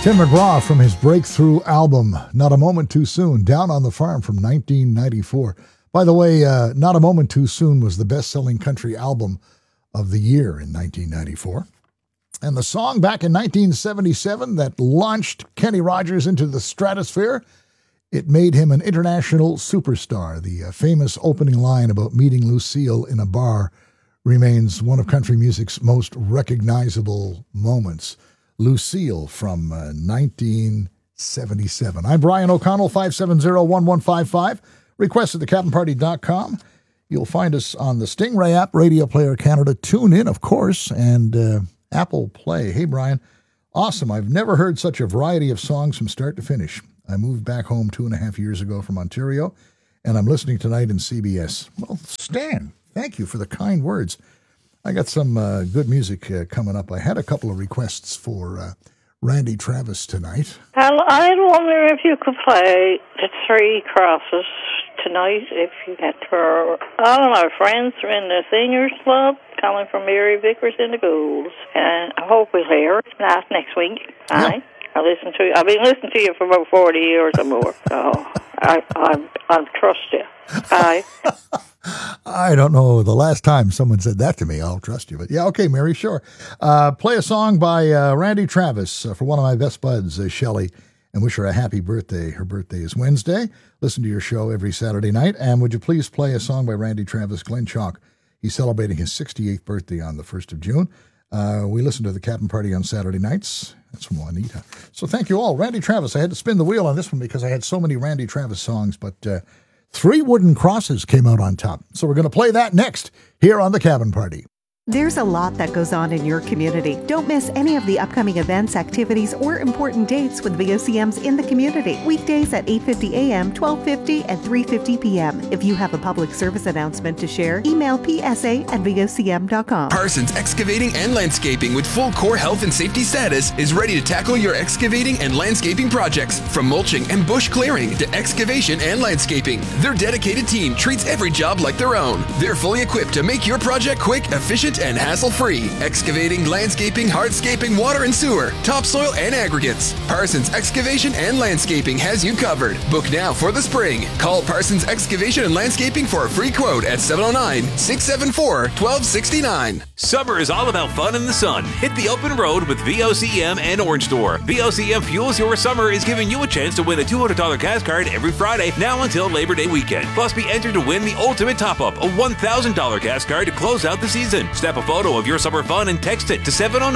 Tim McGraw from his breakthrough album, Not a Moment Too Soon, Down on the Farm from 1994. By the way, Not a Moment Too Soon was the best-selling country album of the year in 1994. And the song back in 1977 that launched Kenny Rogers into the stratosphere, it made him an international superstar. The famous opening line about meeting Lucille in a bar remains one of country music's most recognizable moments. Lucille from 1977. I'm Brian O'Connell, 570-1155. Request at thecaptainparty.com. You'll find us on the Stingray app, Radio Player Canada. Tune in, of course, and Apple Play. Hey, Brian. Awesome. I've never heard such a variety of songs from start to finish. I moved back home 2.5 years ago from Ontario, and I'm listening tonight in CBS. Well, Stan, thank you for the kind words. I got some good music coming up. I had a couple of requests for Randy Travis tonight. I wonder if you could play the Three Crosses tonight. If you get for all of our friends are in the Seniors Club, coming from Mary Vickers in the Ghouls, and I hope we'll hear it next week. Yeah. I've been listening to you for about 40 years or more, so I'll trust you. Aye. I don't know the last time someone said that to me. I'll trust you. But yeah, okay, Mary, sure. Play a song by Randy Travis for one of my best buds, Shelley, and wish her a happy birthday. Her birthday is Wednesday. Listen to your show every Saturday night. And would you please play a song by Randy Travis, Glenn Chalk? He's celebrating his 68th birthday on the 1st of June. We listen to the Captain Party on Saturday nights. That's from Juanita. So thank you all. Randy Travis. I had to spin the wheel on this one because I had so many Randy Travis songs, but Three Wooden Crosses came out on top. So we're going to play that next here on the Cabin Party. There's a lot that goes on in your community. Don't miss any of the upcoming events, activities, or important dates with VOCMs in the community. Weekdays at 8:50 a.m., 12:50, and 3:50 p.m. If you have a public service announcement to share, email psa@vocm.com. Parsons Excavating and Landscaping with full core health and safety status is ready to tackle your excavating and landscaping projects. From mulching and bush clearing to excavation and landscaping, their dedicated team treats every job like their own. They're fully equipped to make your project quick, efficient, and hassle-free. Excavating, landscaping, hardscaping, water and sewer, topsoil and aggregates. Parsons Excavation and Landscaping has you covered. Book now for the spring. Call Parsons Excavation and Landscaping for a free quote at 709-674-1269. Summer is all about fun in the sun. Hit the open road with VOCM and Orange Door. VOCM Fuels Your Summer is giving you a chance to win a $200 gas card every Friday now until Labor Day weekend. Plus, be entered to win the ultimate top-up, a $1,000 gas card to close out the season. Snap a photo of your summer fun and text it to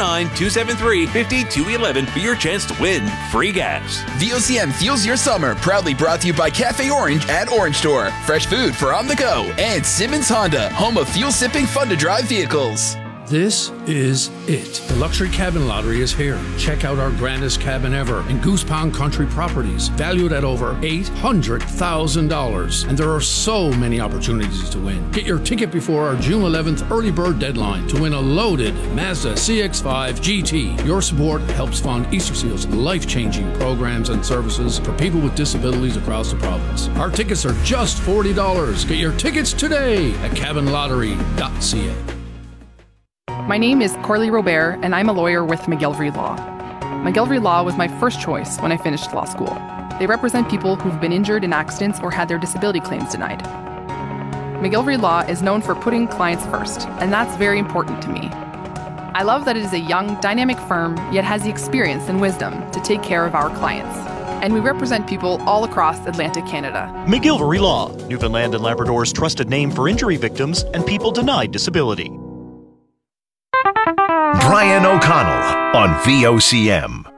709-273-5211 for your chance to win free gas. VOCM Fuels Your Summer, proudly brought to you by Cafe Orange at Orange Store. Fresh food for on the go. And Simmons Honda, home of fuel-sipping, fun-to-drive vehicles. This is it. The Luxury Cabin Lottery is here. Check out our grandest cabin ever in Goose Pond Country Properties, valued at over $800,000. And there are so many opportunities to win. Get your ticket before our June 11th early bird deadline to win a loaded Mazda CX-5 GT. Your support helps fund Easter Seal's life-changing programs and services for people with disabilities across the province. Our tickets are just $40. Get your tickets today at cabinlottery.ca. My name is Corley Robert, and I'm a lawyer with McGillivray Law. McGillivray Law was my first choice when I finished law school. They represent people who've been injured in accidents or had their disability claims denied. McGillivray Law is known for putting clients first, and that's very important to me. I love that it is a young, dynamic firm, yet has the experience and wisdom to take care of our clients. And we represent people all across Atlantic Canada. McGillivray Law, Newfoundland and Labrador's trusted name for injury victims and people denied disability. Brian O'Connell on VOCM.